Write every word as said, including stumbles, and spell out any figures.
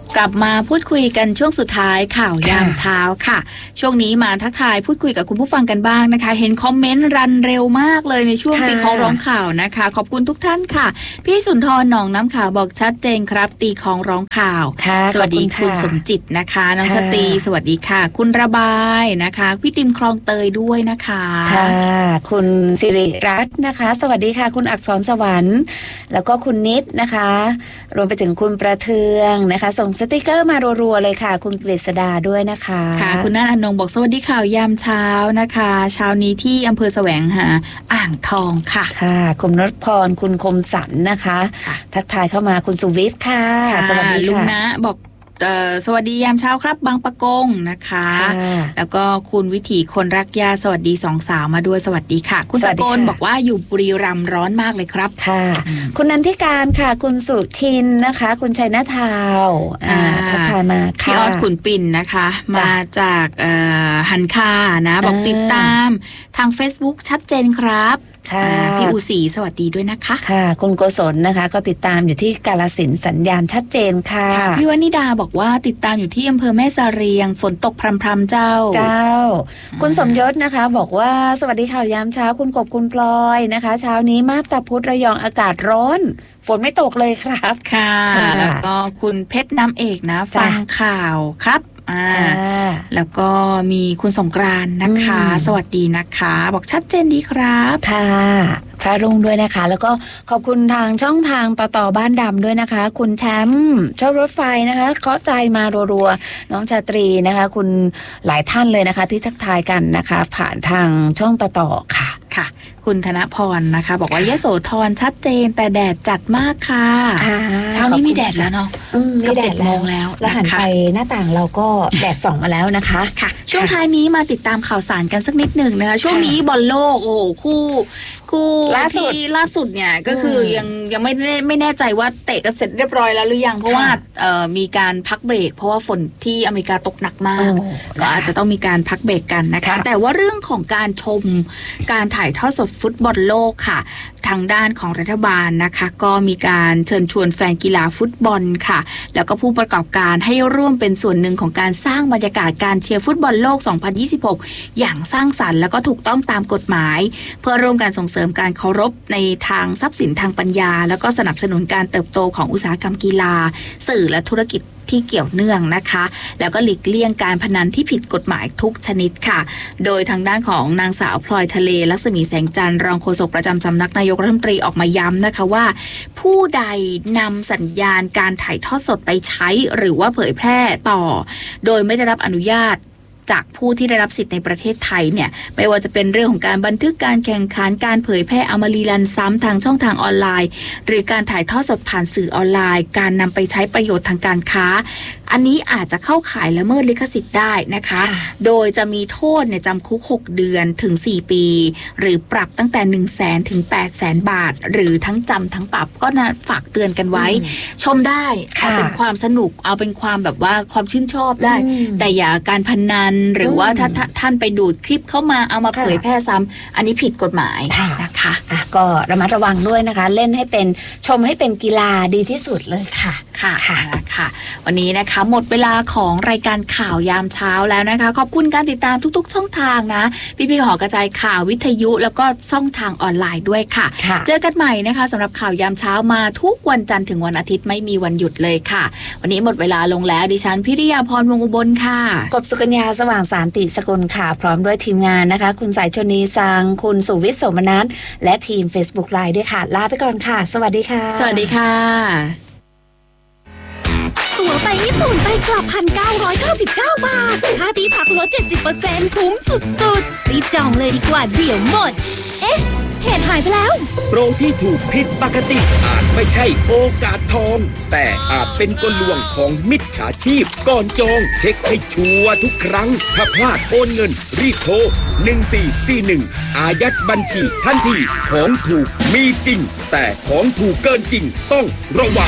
กลับมาพูดคุยกันช่วงสุดท้ายข่าวยามเช้าค่ะช่วงนี้มาทักทายพูดคุยกับคุณผู้ฟังกันบ้างนะคะเห็นคอมเมนต์รันเร็วมากเลยในช่วงตีคล้องร้องข่าวนะคะขอบคุณทุกท่านค่ะพี่สุนทรหนองน้ำขาวบอกชัดเจนครับตีคล้องร้องข่าวสวัสดีคุณสมจิตนะคะน้องชตีสวัสดีค่ะคุณระบายนะคะพี่ติมคลองเตยด้วยนะคะค่ะคุณสิริรัตน์นะคะสวัสดีค่ะคุณอักษรสวรรค์แล้วก็คุณนิดนะคะรวมไปถึงคุณประเทืองนะคะส่งสติกเกอร์มารัวๆเลยค่ะคุณกฤษดาด้วยนะคะค่ะคุณนันอนงบอกสวัสดีข่าวยามเช้านะคะเช้านี้ที่อำเภอแสวงหาอ่างทองค่ะค่ะคุณนรพรคุณคมสันนะคะทักทายเข้ามาคุณสุวิทย์ค่ะสวัสดีค่ะลุงนะบอกสวัสดียามเช้าครับบางปะกงนะคะแล้วก็คุณวิถีคนรักยาสวัสดีสองสาวมาด้วยสวัสดีค่ะคุณสกลบอกว่าอยู่บุรีรัมย์ร้อนมากเลยครับค่ะคุณนันทิการค่ะคุณสุชินนะคะคุณชัยนาทาวทักทายมาพี่ออดขุนปิ่นนะคะมาจากหันคานะบอกติดตามทาง Facebook ชัดเจนครับพี่อูศรีสวัสดีด้วยนะคะค่ะคุณโกศลนะคะก็ติดตามอยู่ที่กาฬสินธุ์สัญญาณชัดเจนค่ะพี่วนิดาบอกว่าติดตามอยู่ที่อำเภอแม่สะเรียงฝนตกพรำๆเจ้าเจ้าคุณสมยศนะคะบอกว่าสวัสดีข่าวยามเช้าคุณกบคุณพลอยนะคะเช้านี้มาบตาพุธระยองอากาศร้อนฝนไม่ตกเลยครับค่ะแล้วก็คุณเพชรน้ำเอกนะฟังข่าวครับอ่าแล้วก็มีคุณสงกรานต์นะคะสวัสดีนะคะบอกชัดเจนดีครับค่ะพระรุ่งด้วยนะคะแล้วก็ขอบคุณทางช่องทางต่อต่อบ้านดำด้วยนะคะคุณแชมป์เจ้ารถไฟนะคะเคาะใจมารัวๆน้องชาตรีนะคะคุณหลายท่านเลยนะคะที่ทักทายกันนะคะผ่านทางช่องต่อต่อค่ะค่ะคุณธนพรนะคะบอกว่ายโสธรชัดเจนแต่แดดจัดมากค่ะเช้านี้มีแดดแล้วเนาะมีแดดโมงแล้วแล้วหันไปหน้าต่างเราก็แดดส่องมาแล้วนะคะค่ะช่วงท้ายนี้มาติดตามข่าวสารกันสักนิดหนึ่งนะคะช่วงนี้บอลโลกโอ้โหคู่คู่ที่ล่าสุดเนี่ยก็คือยังยังไม่ได้ไม่แน่ใจว่าเตะกันเสร็จเรียบร้อยแล้วหรือยังเพราะว่ามีการพักเบรกเพราะว่าฝนที่อเมริกาตกหนักมากก็อาจจะต้องมีการพักเบรกกันนะคะแต่ว่าเรื่องของการชมการถ่ายทอดสดฟุตบอลโลกค่ะทางด้านของรัฐบาลนะคะก็มีการเชิญชวนแฟนกีฬาฟุตบอลค่ะแล้วก็ผู้ประกอบการให้ร่วมเป็นส่วนหนึ่งของการสร้างบรรยากาศการเชียร์ฟุตบอลโลกสองพันยี่สิบหกอย่างสร้างสรรค์แล้วก็ถูกต้องตามกฎหมายเพื่อร่วมกันส่งเสริมการเคารพในทางทรัพย์สินทางปัญญาแล้วก็สนับสนุนการเติบโตของอุตสาหกรรมกีฬาสื่อและธุรกิจที่เกี่ยวเนื่องนะคะแล้วก็หลีกเลี่ยงการพนันที่ผิดกฎหมายทุกชนิดค่ะโดยทางด้านของนางสาวพลอยทะเลลักษมีแสงจันทร์รองโฆษกประจำสำนักนายกรัฐมนตรีออกมาย้ำนะคะว่าผู้ใดนำสัญญาณการถ่ายทอดสดไปใช้หรือว่าเผยแพร่ต่อโดยไม่ได้รับอนุญาตจากผู้ที่ได้รับสิทธิ์ในประเทศไทยเนี่ยไม่ว่าจะเป็นเรื่องของการบันทึกการแข่งขันการเผยแพร่เอามารีรันซ้ำทางช่องทางออนไลน์หรือการถ่ายทอดสดผ่านสื่อออนไลน์การนำไปใช้ประโยชน์ทางการค้าอันนี้อาจจะเข้าข่ายละเมิดลิขสิทธิ์ได้นะคะโดยจะมีโทษเนี่ยจำคุกหกเดือนถึงสี่ปีหรือปรับตั้งแต่ หนึ่งแสน ถึง แปดแสน บาทหรือทั้งจำทั้งปรับก็นะฝากเตือนกันไว้ชมได้เอาเป็นความสนุกเอาเป็นความแบบว่าความชื่นชอบได้แต่อย่าการพนันหรือว่าถ้าท่านไปดูดคลิปเข้ามาเอามาเผยแพร่ซ้ำอันนี้ผิดกฎหมายนะคะะก็ระมัดระวังด้วยนะคะเล่นให้เป็นชมให้เป็นกีฬาดีที่สุดเลยค่ะค่ะค่ะค่ะวันนี้นะคะหมดเวลาของรายการข่าวยามเช้าแล้วนะคะขอบคุณการติดตามทุกๆช่องทางนะพี่ๆหอกระจายข่าววิทยุแล้วก็ช่องทางออนไลน์ด้วยค่ะเจอกันใหม่นะคะสำหรับข่าวยามเช้ามาทุกวันจันทร์ถึงวันอาทิตย์ไม่มีวันหยุดเลยค่ะวันนี้หมดเวลาลงแล้วดิฉันพิริยาพรวงศ์อุบลค่ะกบสุกัญญาสว่างสารติสกุลค่ะพร้อมด้วยทีมงานนะคะคุณสายชนีสังคุณสุวิทย์โสมนัสและทีม Facebook Live ด้วยค่ะลาไปก่อนค่ะสวัสดีค่ะสวัสดีค่ะตั๋วไปญี่ปุ่นไปกลับ หนึ่งพันเก้าร้อยเก้าสิบเก้า บาทค่าที่พักลด เจ็ดสิบเปอร์เซ็นต์ คุ้มสุดๆรีบจองเลยดีกว่าเดี๋ยวหมดเอ๊ะเหตุหายไปแล้วโปรที่ถูกผิดปกติอาจไม่ใช่โอกาสทองแต่อาจเป็นกลลวงของมิจฉาชีพก่อนจองเช็คให้ชัวร์ทุกครั้งถ้าพลาดโอนเงินรีบโทรหนึ่งสี่สี่หนึ่งอายัดบัญชีทันทีของถูกมีจริงแต่ของถูกเกินจริงต้องระวัง